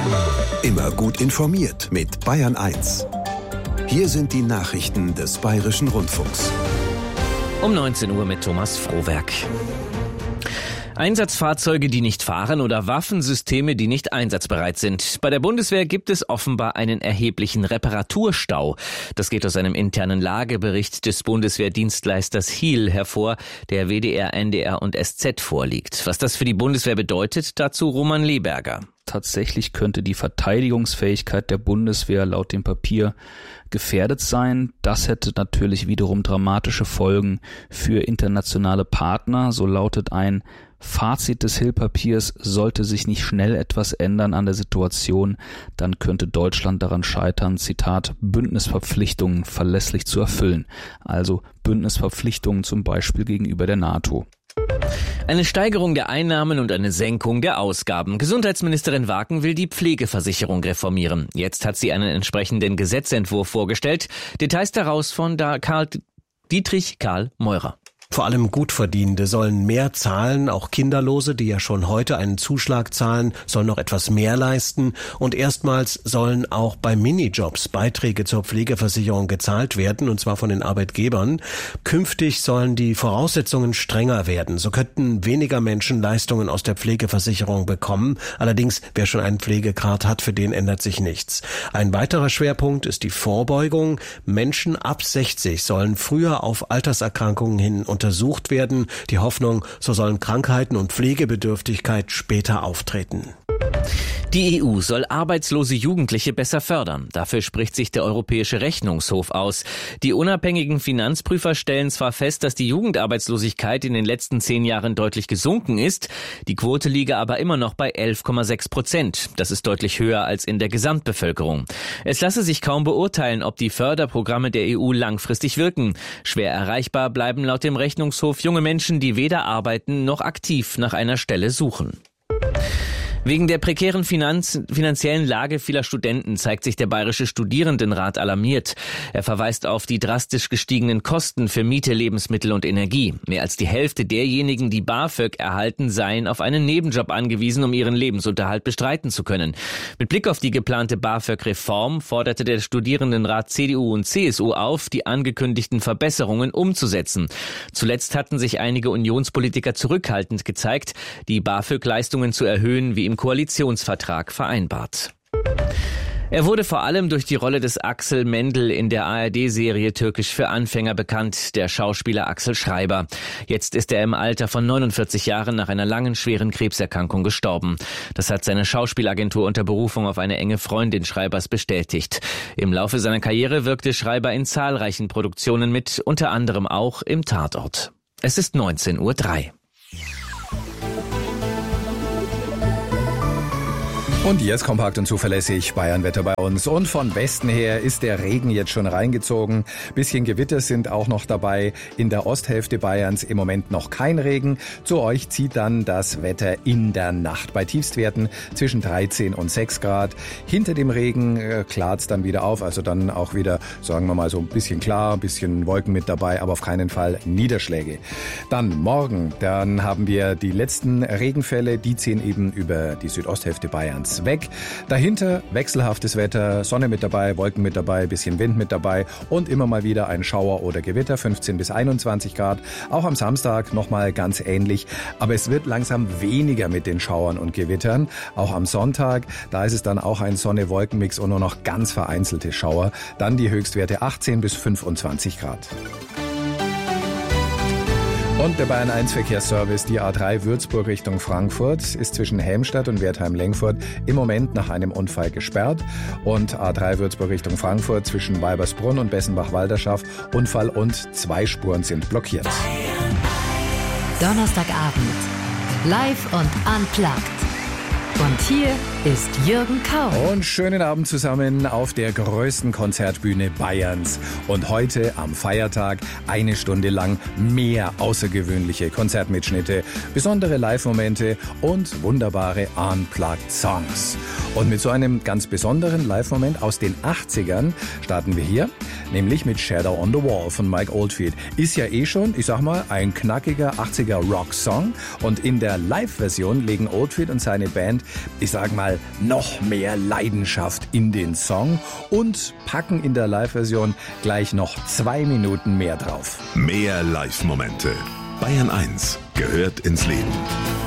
Immer gut informiert mit Bayern 1. Hier sind die Nachrichten des Bayerischen Rundfunks. Um 19 Uhr mit Thomas Frohwerk. Einsatzfahrzeuge, die nicht fahren oder Waffensysteme, die nicht einsatzbereit sind. Bei der Bundeswehr gibt es offenbar einen erheblichen Reparaturstau. Das geht aus einem internen Lagebericht des Bundeswehrdienstleisters HIL hervor, der WDR, NDR und SZ vorliegt. Was das für die Bundeswehr bedeutet, dazu Roman Leberger. Tatsächlich könnte die Verteidigungsfähigkeit der Bundeswehr laut dem Papier gefährdet sein. Das hätte natürlich wiederum dramatische Folgen für internationale Partner. So lautet ein Fazit des Hill-Papiers: Sollte sich nicht schnell etwas ändern an der Situation, dann könnte Deutschland daran scheitern, Zitat, Bündnisverpflichtungen verlässlich zu erfüllen. Also Bündnisverpflichtungen zum Beispiel gegenüber der NATO. Eine Steigerung der Einnahmen und eine Senkung der Ausgaben. Gesundheitsministerin Waken will die Pflegeversicherung reformieren. Jetzt hat sie einen entsprechenden Gesetzentwurf vorgestellt. Details daraus von Dietrich Karl Meurer. Vor allem Gutverdienende sollen mehr zahlen, auch Kinderlose, die ja schon heute einen Zuschlag zahlen, sollen noch etwas mehr leisten. Und erstmals sollen auch bei Minijobs Beiträge zur Pflegeversicherung gezahlt werden, und zwar von den Arbeitgebern. Künftig sollen die Voraussetzungen strenger werden. So könnten weniger Menschen Leistungen aus der Pflegeversicherung bekommen. Allerdings, wer schon einen Pflegegrad hat, für den ändert sich nichts. Ein weiterer Schwerpunkt ist die Vorbeugung. Menschen ab 60 sollen früher auf Alterserkrankungen hin untersucht werden. Die Hoffnung, so sollen Krankheiten und Pflegebedürftigkeit später auftreten. Die EU soll arbeitslose Jugendliche besser fördern. Dafür spricht sich der Europäische Rechnungshof aus. Die unabhängigen Finanzprüfer stellen zwar fest, dass die Jugendarbeitslosigkeit in den letzten 10 Jahren deutlich gesunken ist. Die Quote liege aber immer noch bei 11,6%. Das ist deutlich höher als in der Gesamtbevölkerung. Es lasse sich kaum beurteilen, ob die Förderprogramme der EU langfristig wirken. Schwer erreichbar bleiben laut dem Rechnungshof junge Menschen, die weder arbeiten noch aktiv nach einer Stelle suchen. Wegen der prekären finanziellen Lage vieler Studenten zeigt sich der Bayerische Studierendenrat alarmiert. Er verweist auf die drastisch gestiegenen Kosten für Miete, Lebensmittel und Energie. Mehr als die Hälfte derjenigen, die BAföG erhalten, seien auf einen Nebenjob angewiesen, um ihren Lebensunterhalt bestreiten zu können. Mit Blick auf die geplante BAföG-Reform forderte der Studierendenrat CDU und CSU auf, die angekündigten Verbesserungen umzusetzen. Zuletzt hatten sich einige Unionspolitiker zurückhaltend gezeigt, die BAföG-Leistungen zu erhöhen, wie im Koalitionsvertrag vereinbart. Er wurde vor allem durch die Rolle des Axel Mendel in der ARD-Serie Türkisch für Anfänger bekannt, der Schauspieler Axel Schreiber. Jetzt ist er im Alter von 49 Jahren nach einer langen, schweren Krebserkrankung gestorben. Das hat seine Schauspielagentur unter Berufung auf eine enge Freundin Schreibers bestätigt. Im Laufe seiner Karriere wirkte Schreiber in zahlreichen Produktionen mit, unter anderem auch im Tatort. Es ist 19:03 Uhr. Und jetzt kompakt und zuverlässig Bayernwetter bei uns. Und von Westen her ist der Regen jetzt schon reingezogen. Bisschen Gewitter sind auch noch dabei. In der Osthälfte Bayerns im Moment noch kein Regen. Zu euch zieht dann das Wetter in der Nacht bei Tiefstwerten zwischen 13 und 6 Grad. Hinter dem Regen klart's dann wieder auf. Also dann auch wieder, sagen wir mal, so ein bisschen klar, ein bisschen Wolken mit dabei, aber auf keinen Fall Niederschläge. Dann morgen, dann haben wir die letzten Regenfälle. Die ziehen eben über die Südosthälfte Bayerns weg. Dahinter wechselhaftes Wetter, Sonne mit dabei, Wolken mit dabei, bisschen Wind mit dabei und immer mal wieder ein Schauer oder Gewitter, 15 bis 21 Grad. Auch am Samstag nochmal ganz ähnlich, aber es wird langsam weniger mit den Schauern und Gewittern. Auch am Sonntag, da ist es dann auch ein Sonne-Wolken-Mix und nur noch ganz vereinzelte Schauer. Dann die Höchstwerte 18 bis 25 Grad. Und der Bayern 1 Verkehrsservice, die A3 Würzburg Richtung Frankfurt, ist zwischen Helmstadt und Wertheim-Lengfurt im Moment nach einem Unfall gesperrt. Und A3 Würzburg Richtung Frankfurt zwischen Weibersbrunn und Bessenbach-Walderschaff, Unfall und 2 Spuren sind blockiert. Donnerstagabend, live und unplugged. Und hier ist Jürgen Kaul. Und schönen Abend zusammen auf der größten Konzertbühne Bayerns. Und heute am Feiertag 1 Stunde lang mehr außergewöhnliche Konzertmitschnitte, besondere Live-Momente und wunderbare Unplugged-Songs. Und mit so einem ganz besonderen Live-Moment aus den 80ern starten wir hier, nämlich mit Shadow on the Wall von Mike Oldfield. Ist ja schon, ich sag mal, ein knackiger 80er Rock-Song. Und in der Live-Version legen Oldfield und seine Band ich sag mal, noch mehr Leidenschaft in den Song und packen in der Live-Version gleich noch 2 Minuten mehr drauf. Mehr Live-Momente. Bayern 1 gehört ins Leben.